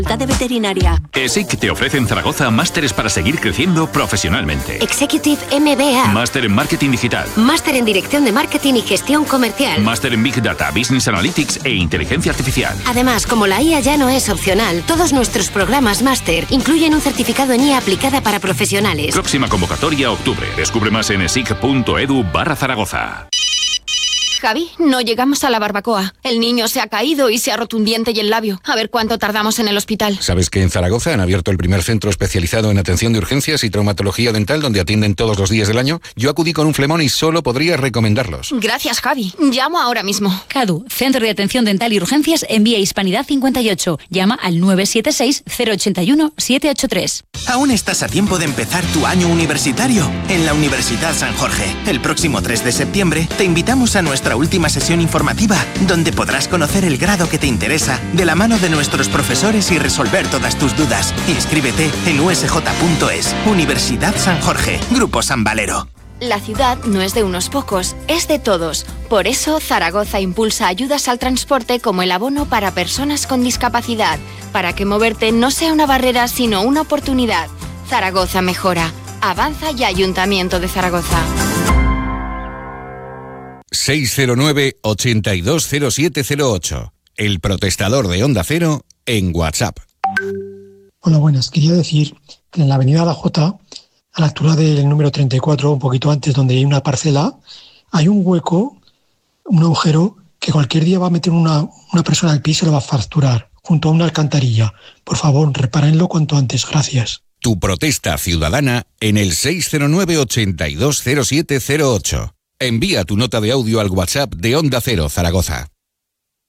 de Veterinaria. ESIC te ofrece en Zaragoza másteres para seguir creciendo profesionalmente. Executive MBA. Máster en Marketing Digital. Máster en Dirección de Marketing y Gestión Comercial. Máster en Big Data, Business Analytics e Inteligencia Artificial. Además, como la IA ya no es opcional, todos nuestros programas máster incluyen un certificado en IA aplicada para profesionales. Próxima convocatoria octubre. Descubre más en esic.edu/Zaragoza. Javi, no llegamos a la barbacoa. El niño se ha caído y se ha roto un diente y el labio. A ver cuánto tardamos en el hospital. ¿Sabes que en Zaragoza han abierto el primer centro especializado en atención de urgencias y traumatología dental donde atienden todos los días del año? Yo acudí con un flemón y solo podría recomendarlos. Gracias, Javi. Llamo ahora mismo. CADU, Centro de Atención Dental y Urgencias en Vía Hispanidad 58. Llama al 976-081-783. Aún estás a tiempo de empezar tu año universitario en la Universidad San Jorge. El próximo 3 de septiembre te invitamos a nuestra última sesión informativa, donde podrás conocer el grado que te interesa de la mano de nuestros profesores y resolver todas tus dudas. Inscríbete en usj.es. Universidad San Jorge, Grupo San Valero. La ciudad no es de unos pocos, es de todos. Por eso, Zaragoza impulsa ayudas al transporte como el abono para personas con discapacidad, para que moverte no sea una barrera, sino una oportunidad. Zaragoza mejora. Avanza y Ayuntamiento de Zaragoza. 609-820708. El protestador de Onda Cero en WhatsApp. Hola, buenas. Quería decir que en la avenida La Jota, a la altura del número 34, un poquito antes donde hay una parcela, hay un hueco, un agujero, que cualquier día va a meter una persona al piso y lo va a fracturar, junto a una alcantarilla. Por favor, repárenlo cuanto antes. Gracias. Tu protesta ciudadana en el 609-820708. Envía tu nota de audio al WhatsApp de Onda Cero Zaragoza.